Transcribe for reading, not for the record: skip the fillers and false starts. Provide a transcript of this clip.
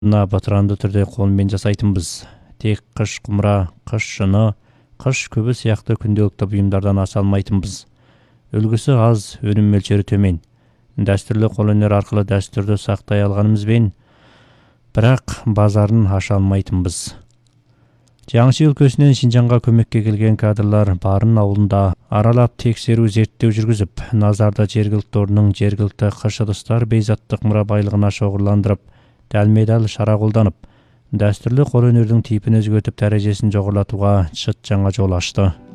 Мына батыранды түрде қолмен жасайтынбыз. Тек қыш құмыра, қыш шыны, қыш күбі сияқты күнделікті бұйымдардан аса алмайтынбыз. Үлгісі аз, өнім мөлшері төмен. Дәстүрлі қолөнер арқылы дәстүрді сақтай алғанымызбен, бірақ базарын аша алмайтынбыз. Жаңши өлкесінен Шинжаңға көмекке келген кадрлар Барын ауылында аралап тексеру зерттеу жүргізіп, назарда жергілікті орынның жергілікті қыш ыдыстар бейзаттық мұра байлығына шоғырландырып, дәлме-дәл шара қолданып, дәстүрлі қолөнердің типін өзгертіп дәрежесін жоғарлатуға шыт жаңа жол ашты.